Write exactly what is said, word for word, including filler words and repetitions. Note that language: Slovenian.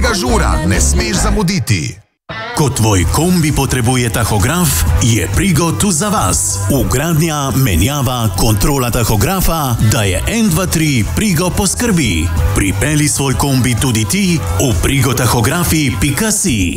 Tega žura ne smeš zamuditi. Ko tvoj kombi potrebuje tahograf, je Prigo tu za vas. Vgradnja, menjava, kontrola tahografa, da je en dva tri Prigo poskrbi. Pripelji svoj kombi tudi ti v prigotahografi pika si.